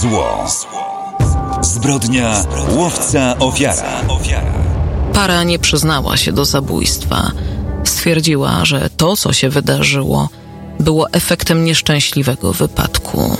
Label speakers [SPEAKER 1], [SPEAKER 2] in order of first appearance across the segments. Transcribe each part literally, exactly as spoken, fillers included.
[SPEAKER 1] Zło. Zbrodnia łowca ofiara.
[SPEAKER 2] Para nie przyznała się do zabójstwa. Stwierdziła, że to, co się wydarzyło, było efektem nieszczęśliwego wypadku.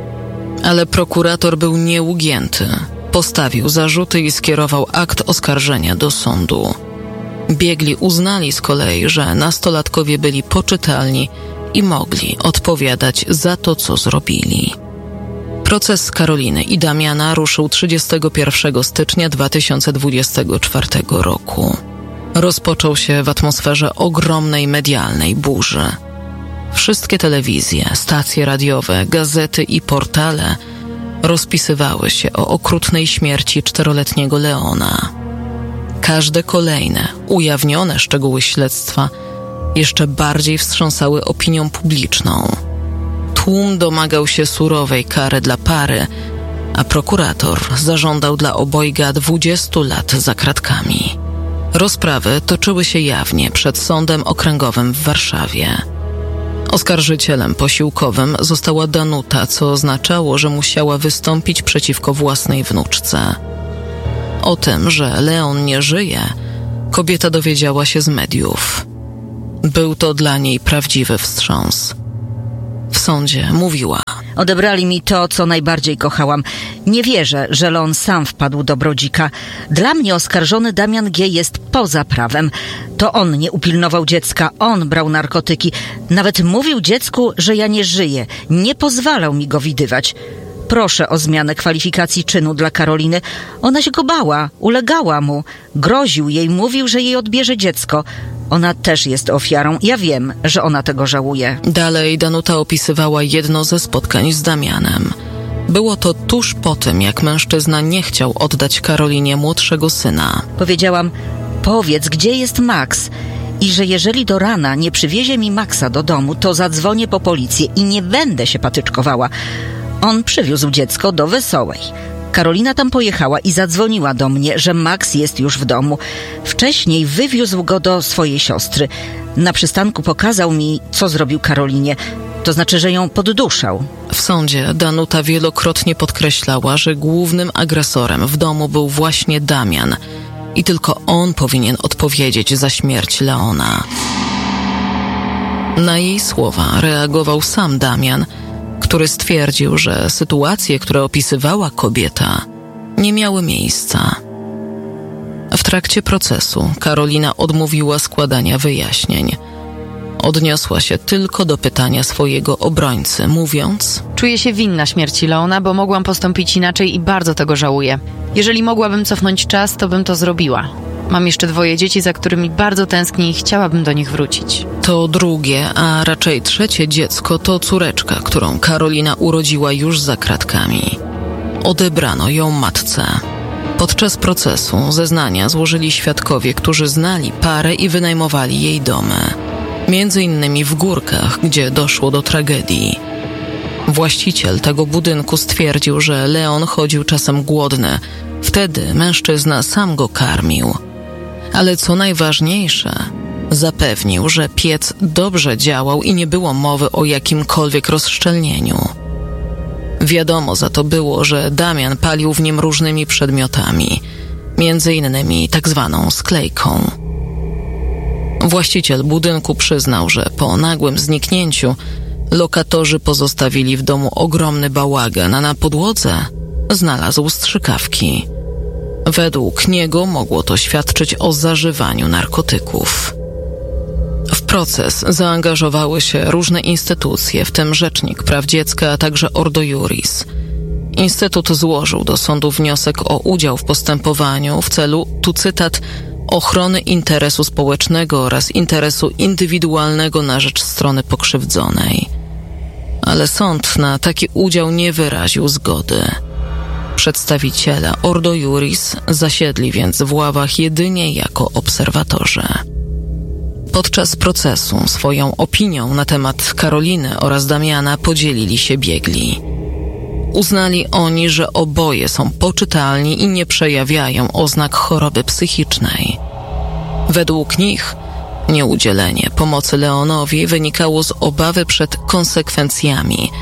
[SPEAKER 2] Ale prokurator był nieugięty. Postawił zarzuty i skierował akt oskarżenia do sądu. Biegli uznali z kolei, że nastolatkowie byli poczytalni i mogli odpowiadać za to, co zrobili. Proces Karoliny i Damiana ruszył trzydziestego pierwszego stycznia dwa tysiące dwudziestego czwartego roku. Rozpoczął się w atmosferze ogromnej medialnej burzy. Wszystkie telewizje, stacje radiowe, gazety i portale rozpisywały się o okrutnej śmierci czteroletniego Leona. Każde kolejne, ujawnione szczegóły śledztwa jeszcze bardziej wstrząsały opinią publiczną. Tłum domagał się surowej kary dla pary, a prokurator zażądał dla obojga dwudziestu lat za kratkami. Rozprawy toczyły się jawnie przed Sądem Okręgowym w Warszawie. Oskarżycielem posiłkowym została Danuta, co oznaczało, że musiała wystąpić przeciwko własnej wnuczce. O tym, że Leon nie żyje, kobieta dowiedziała się z mediów. Był to dla niej prawdziwy wstrząs. W sądzie mówiła:
[SPEAKER 3] Odebrali mi to, co najbardziej kochałam. Nie wierzę, że Leon sam wpadł do Brodzika. Dla mnie oskarżony Damian G. jest poza prawem. To on nie upilnował dziecka, on brał narkotyki. Nawet mówił dziecku, że ja nie żyję. Nie pozwalał mi go widywać. Proszę o zmianę kwalifikacji czynu dla Karoliny. Ona się go bała, ulegała mu. Groził jej, mówił, że jej odbierze dziecko. Ona też jest ofiarą. Ja wiem, że ona tego żałuje.
[SPEAKER 2] Dalej Danuta opisywała jedno ze spotkań z Damianem. Było to tuż po tym, jak mężczyzna nie chciał oddać Karolinie młodszego syna.
[SPEAKER 3] Powiedziałam: powiedz, gdzie jest Max? I że jeżeli do rana nie przywiezie mi Maxa do domu, to zadzwonię po policję i nie będę się patyczkowała. On przywiózł dziecko do Wesołej. Karolina tam pojechała i zadzwoniła do mnie, że Max jest już w domu. Wcześniej wywiózł go do swojej siostry. Na przystanku pokazał mi, co zrobił Karolinie. To znaczy, że ją podduszał.
[SPEAKER 2] W sądzie Danuta wielokrotnie podkreślała, że głównym agresorem w domu był właśnie Damian i tylko on powinien odpowiedzieć za śmierć Leona. Na jej słowa reagował sam Damian, który stwierdził, że sytuacje, które opisywała kobieta, nie miały miejsca. W trakcie procesu Karolina odmówiła składania wyjaśnień. Odniosła się tylko do pytania swojego obrońcy, mówiąc:
[SPEAKER 4] Czuję się winna śmierci Leona, bo mogłam postąpić inaczej i bardzo tego żałuję. Jeżeli mogłabym cofnąć czas, to bym to zrobiła. Mam jeszcze dwoje dzieci, za którymi bardzo tęsknię i chciałabym do nich wrócić.
[SPEAKER 2] To drugie, a raczej trzecie dziecko to córeczka, którą Karolina urodziła już za kratkami. Odebrano ją matce. Podczas procesu zeznania złożyli świadkowie, którzy znali parę i wynajmowali jej domy. Między innymi w Górkach, gdzie doszło do tragedii. Właściciel tego budynku stwierdził, że Leon chodził czasem głodny. Wtedy mężczyzna sam go karmił. Ale co najważniejsze, zapewnił, że piec dobrze działał i nie było mowy o jakimkolwiek rozszczelnieniu. Wiadomo za to było, że Damian palił w nim różnymi przedmiotami, między innymi tak zwaną sklejką. Właściciel budynku przyznał, że po nagłym zniknięciu lokatorzy pozostawili w domu ogromny bałagan, a na podłodze znalazł strzykawki. Według niego mogło to świadczyć o zażywaniu narkotyków. W proces zaangażowały się różne instytucje, w tym Rzecznik Praw Dziecka, a także Ordo Iuris. Instytut złożył do sądu wniosek o udział w postępowaniu w celu, tu cytat, ochrony interesu społecznego oraz interesu indywidualnego na rzecz strony pokrzywdzonej. Ale sąd na taki udział nie wyraził zgody. Przedstawiciele Ordo Iuris zasiedli więc w ławach jedynie jako obserwatorzy. Podczas procesu swoją opinią na temat Karoliny oraz Damiana podzielili się biegli. Uznali oni, że oboje są poczytalni i nie przejawiają oznak choroby psychicznej. Według nich nieudzielenie pomocy Leonowi wynikało z obawy przed konsekwencjami,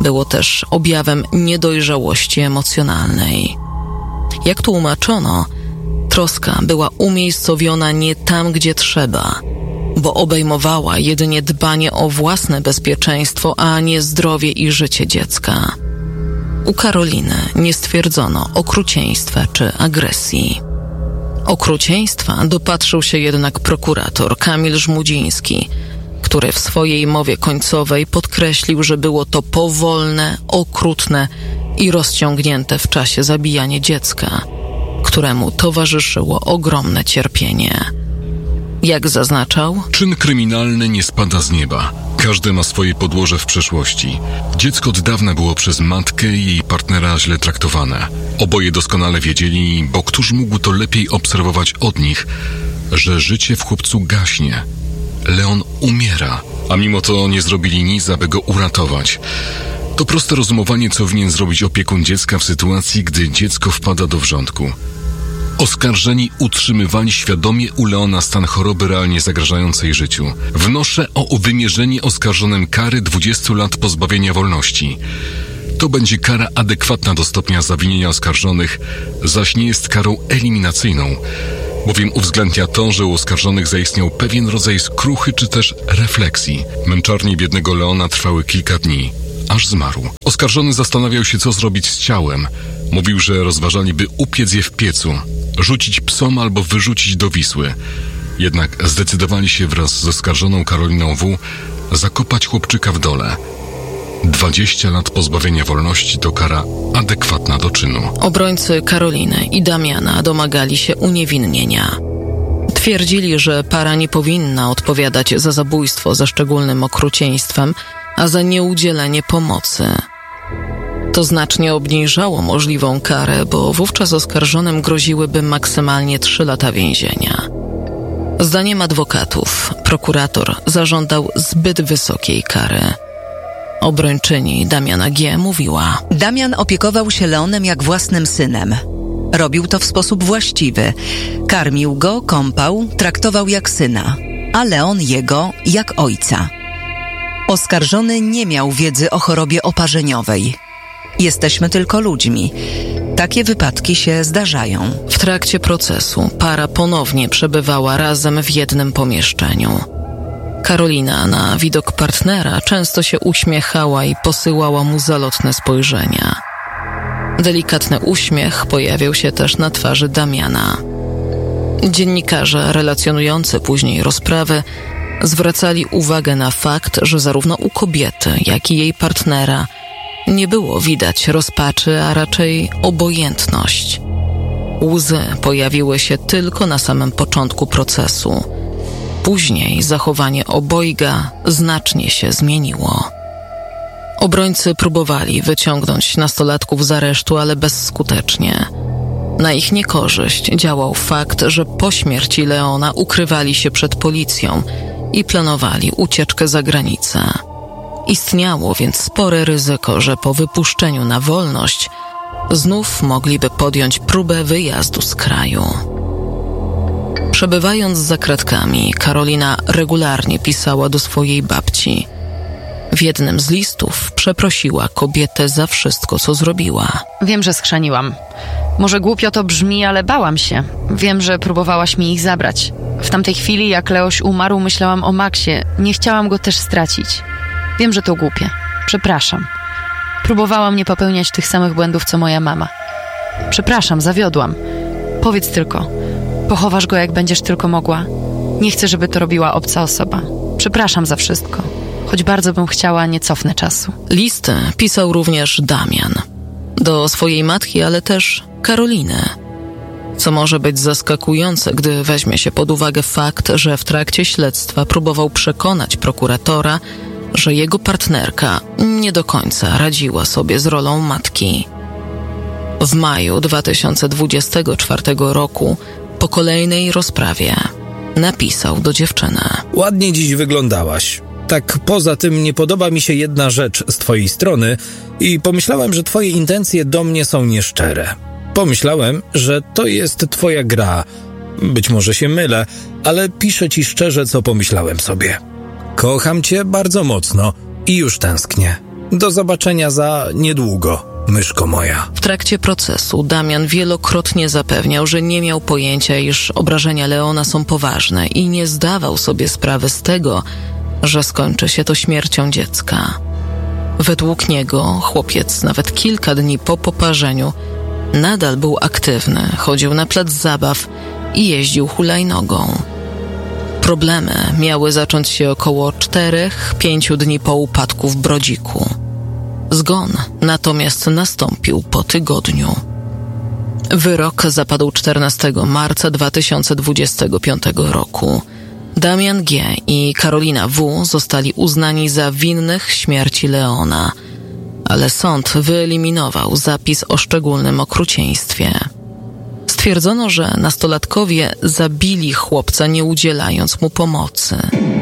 [SPEAKER 2] było też objawem niedojrzałości emocjonalnej. Jak tłumaczono, troska była umiejscowiona nie tam, gdzie trzeba, bo obejmowała jedynie dbanie o własne bezpieczeństwo, a nie zdrowie i życie dziecka. U Karoliny nie stwierdzono okrucieństwa czy agresji. Okrucieństwa dopatrzył się jednak prokurator Kamil Żmudziński, który w swojej mowie końcowej podkreślił, że było to powolne, okrutne i rozciągnięte w czasie zabijanie dziecka, któremu towarzyszyło ogromne cierpienie. Jak zaznaczał,
[SPEAKER 5] czyn kryminalny nie spada z nieba. Każdy ma swoje podłoże w przeszłości. Dziecko od dawna było przez matkę i jej partnera źle traktowane. Oboje doskonale wiedzieli, bo któż mógł to lepiej obserwować od nich, że życie w chłopcu gaśnie. Leon umiera, a mimo to nie zrobili nic, aby go uratować. To proste rozumowanie, co winien zrobić opiekun dziecka w sytuacji, gdy dziecko wpada do wrzątku. Oskarżeni utrzymywali świadomie u Leona stan choroby realnie zagrażającej życiu. Wnoszę o wymierzenie oskarżonym kary dwudziestu lat pozbawienia wolności. To będzie kara adekwatna do stopnia zawinienia oskarżonych, zaś nie jest karą eliminacyjną, bowiem uwzględnia to, że u oskarżonych zaistniał pewien rodzaj skruchy czy też refleksji. Męczarnie biednego Leona trwały kilka dni, aż zmarł. Oskarżony zastanawiał się, co zrobić z ciałem. Mówił, że rozważaliby upiec je w piecu, rzucić psom albo wyrzucić do Wisły. Jednak zdecydowali się wraz z oskarżoną Karoliną W. zakopać chłopczyka w dole. dwadzieścia lat pozbawienia wolności to kara adekwatna do czynu.
[SPEAKER 2] Obrońcy Karoliny i Damiana domagali się uniewinnienia. Twierdzili, że para nie powinna odpowiadać za zabójstwo ze szczególnym okrucieństwem, a za nieudzielenie pomocy. To znacznie obniżało możliwą karę, bo wówczas oskarżonym groziłyby maksymalnie trzy lata więzienia. Zdaniem adwokatów, prokurator zażądał zbyt wysokiej kary. Obrończyni Damiana G. mówiła:
[SPEAKER 6] Damian opiekował się Leonem jak własnym synem. Robił to w sposób właściwy. Karmił go, kąpał, traktował jak syna, a Leon jego jak ojca. Oskarżony nie miał wiedzy o chorobie oparzeniowej. Jesteśmy tylko ludźmi. Takie wypadki się zdarzają.
[SPEAKER 2] W trakcie procesu para ponownie przebywała razem w jednym pomieszczeniu. Karolina na widok partnera często się uśmiechała i posyłała mu zalotne spojrzenia. Delikatny uśmiech pojawiał się też na twarzy Damiana. Dziennikarze relacjonujący później rozprawy zwracali uwagę na fakt, że zarówno u kobiety, jak i jej partnera nie było widać rozpaczy, a raczej obojętność. Łzy pojawiły się tylko na samym początku procesu. Później zachowanie obojga znacznie się zmieniło. Obrońcy próbowali wyciągnąć nastolatków z aresztu, ale bezskutecznie. Na ich niekorzyść działał fakt, że po śmierci Leona ukrywali się przed policją i planowali ucieczkę za granicę. Istniało więc spore ryzyko, że po wypuszczeniu na wolność znów mogliby podjąć próbę wyjazdu z kraju. Przebywając za kratkami, Karolina regularnie pisała do swojej babci. W jednym z listów przeprosiła kobietę za wszystko, co zrobiła.
[SPEAKER 4] Wiem, że schrzaniłam. Może głupio to brzmi, ale bałam się. Wiem, że próbowałaś mi ich zabrać. W tamtej chwili, jak Leoś umarł, myślałam o Maxie. Nie chciałam go też stracić. Wiem, że to głupie. Przepraszam. Próbowałam nie popełniać tych samych błędów, co moja mama. Przepraszam, zawiodłam. Powiedz tylko. Pochowasz go, jak będziesz tylko mogła. Nie chcę, żeby to robiła obca osoba. Przepraszam za wszystko. Choć bardzo bym chciała, nie cofnę czasu.
[SPEAKER 2] Listy pisał również Damian. Do swojej matki, ale też Karoliny. Co może być zaskakujące, gdy weźmie się pod uwagę fakt, że w trakcie śledztwa próbował przekonać prokuratora, że jego partnerka nie do końca radziła sobie z rolą matki. W maju dwa tysiące dwudziestego czwartego roku, po kolejnej rozprawie, napisał do dziewczyny:
[SPEAKER 7] Ładnie dziś wyglądałaś. Tak poza tym nie podoba mi się jedna rzecz z twojej strony i pomyślałem, że twoje intencje do mnie są nieszczere. Pomyślałem, że to jest twoja gra. Być może się mylę, ale piszę ci szczerze, co pomyślałem sobie. Kocham cię bardzo mocno i już tęsknię. Do zobaczenia za niedługo, myszko moja.
[SPEAKER 2] W trakcie procesu Damian wielokrotnie zapewniał, że nie miał pojęcia, iż obrażenia Leona są poważne i nie zdawał sobie sprawy z tego, że skończy się to śmiercią dziecka. Według niego chłopiec nawet kilka dni po poparzeniu nadal był aktywny, chodził na plac zabaw i jeździł hulajnogą. Problemy miały zacząć się około czterech, pięciu dni po upadku w Brodziku. Zgon natomiast nastąpił po tygodniu. Wyrok zapadł czternastego marca dwa tysiące dwudziestego piątego roku. Damian G. i Karolina W. zostali uznani za winnych śmierci Leona, ale sąd wyeliminował zapis o szczególnym okrucieństwie. Stwierdzono, że nastolatkowie zabili chłopca, nie udzielając mu pomocy.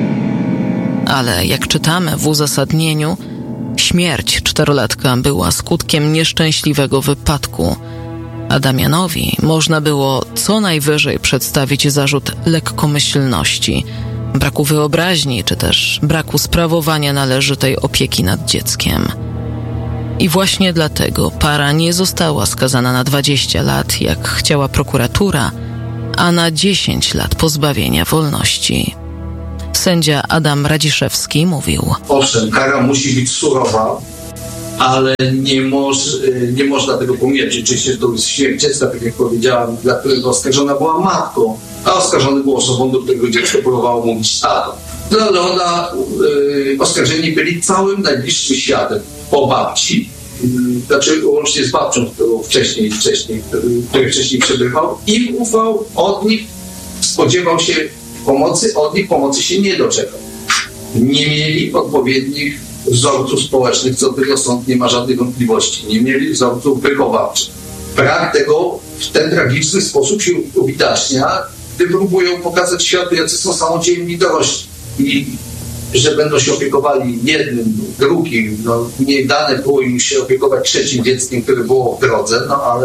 [SPEAKER 2] Ale jak czytamy w uzasadnieniu, śmierć czterolatka była skutkiem nieszczęśliwego wypadku, a Damianowi można było co najwyżej przedstawić zarzut lekkomyślności, braku wyobraźni czy też braku sprawowania należytej opieki nad dzieckiem. I właśnie dlatego para nie została skazana na dwadzieścia lat, jak chciała prokuratura, a na dziesięć lat pozbawienia wolności. Sędzia Adam Radziszewski mówił:
[SPEAKER 8] Owszem, kara musi być surowa, ale nie, moż, nie można tego pomijać. Oczywiście to jest śmierć dziecka, tak jak powiedziałam, dla którego oskarżona była matką, a oskarżony był osobą, do którego dziecko próbowało mówić tato. Dla Leona yy, oskarżeni byli całym najbliższym światem po babci, yy, znaczy łącznie z babcią, którą wcześniej, wcześniej, który wcześniej przebywał, i ufał od nich, spodziewał się pomocy, od nich pomocy się nie doczekał. Nie mieli odpowiednich wzorców społecznych, co do tego sąd nie ma żadnych wątpliwości. Nie mieli wzorców wychowawczych. Brak tego w ten tragiczny sposób się uwidacznia, gdy próbują pokazać światu, jacy są samodzielni dorośli i że będą się opiekowali jednym, drugim. No, nie dane było im się opiekować trzecim dzieckiem, które było w drodze, no ale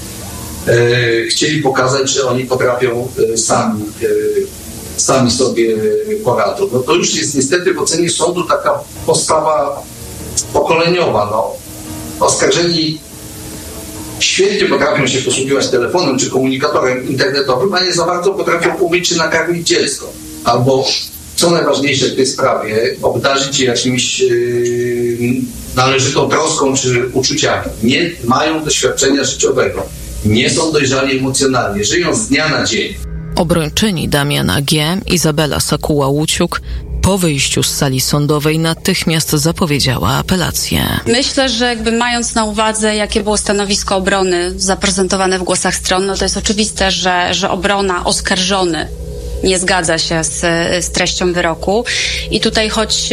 [SPEAKER 8] e, chcieli pokazać, że oni potrafią e, sami e, sami sobie poradzą. No to już jest niestety w ocenie sądu taka postawa pokoleniowa. No. Oskarżeni świetnie potrafią się posługiwać telefonem czy komunikatorem internetowym, a nie za bardzo potrafią umyć czy nakarmić dziecko. Albo, co najważniejsze w tej sprawie, obdarzyć je jakimś yy, należytą troską czy uczuciami. Nie mają doświadczenia życiowego. Nie są dojrzali emocjonalnie. Żyją z dnia na dzień.
[SPEAKER 2] Obrończyni Damiana G., Izabela Sakuła-Łuciuk, po wyjściu z sali sądowej natychmiast zapowiedziała apelację.
[SPEAKER 9] Myślę, że jakby mając na uwadze, jakie było stanowisko obrony zaprezentowane w głosach stron, no to jest oczywiste, że, że obrona, oskarżony nie zgadza się z, z treścią wyroku. I tutaj choć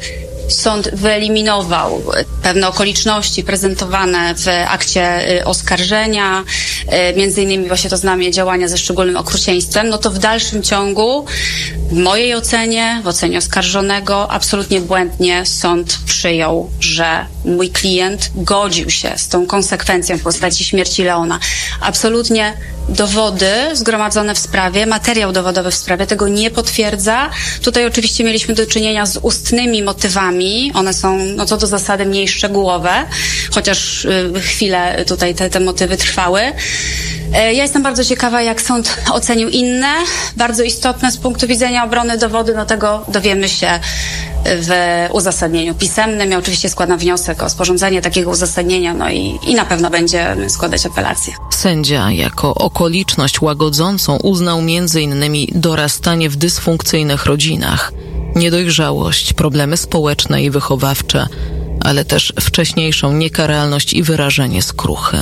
[SPEAKER 9] sąd wyeliminował pewne okoliczności prezentowane w akcie oskarżenia, między innymi właśnie to znamię działania ze szczególnym okrucieństwem, no to w dalszym ciągu, w mojej ocenie, w ocenie oskarżonego, absolutnie błędnie sąd przyjął, że mój klient godził się z tą konsekwencją w postaci śmierci Leona. Absolutnie dowody zgromadzone w sprawie, materiał dowodowy w sprawie tego nie potwierdza. Tutaj oczywiście mieliśmy do czynienia z ustnymi motywami. One są, no co do zasady, mniej szczegółowe, chociaż y, chwilę tutaj te, te motywy trwały. Ja jestem bardzo ciekawa, jak sąd ocenił inne, bardzo istotne z punktu widzenia obrony dowody. No tego dowiemy się w uzasadnieniu pisemnym. Ja oczywiście składam wniosek o sporządzenie takiego uzasadnienia, no i, i na pewno będziemy składać apelację.
[SPEAKER 2] Sędzia jako okoliczność łagodzącą uznał między innymi dorastanie w dysfunkcyjnych rodzinach, niedojrzałość, problemy społeczne i wychowawcze, ale też wcześniejszą niekaralność i wyrażenie skruchy.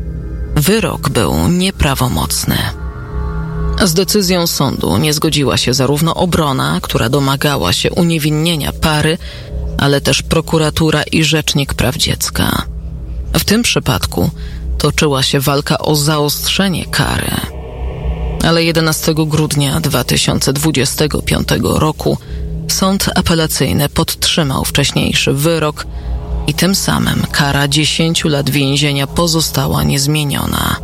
[SPEAKER 2] Wyrok był nieprawomocny. Z decyzją sądu nie zgodziła się zarówno obrona, która domagała się uniewinnienia pary, ale też prokuratura i Rzecznik Praw Dziecka. W tym przypadku toczyła się walka o zaostrzenie kary. Ale jedenastego grudnia dwa tysiące dwudziestego piątego roku sąd apelacyjny podtrzymał wcześniejszy wyrok i tym samym kara dziesięciu lat więzienia pozostała niezmieniona.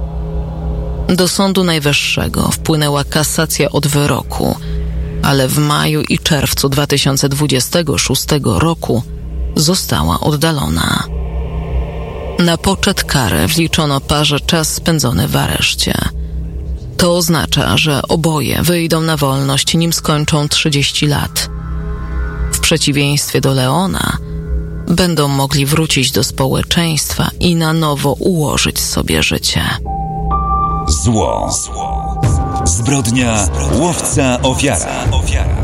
[SPEAKER 2] Do Sądu Najwyższego wpłynęła kasacja od wyroku, ale w maju i czerwcu dwa tysiące dwudziestego szóstego roku została oddalona. Na poczet kary wliczono parze czas spędzony w areszcie. To oznacza, że oboje wyjdą na wolność, nim skończą trzydzieści lat. W przeciwieństwie do Leona, będą mogli wrócić do społeczeństwa i na nowo ułożyć sobie życie.
[SPEAKER 1] Zło. Zbrodnia, łowca, ofiara.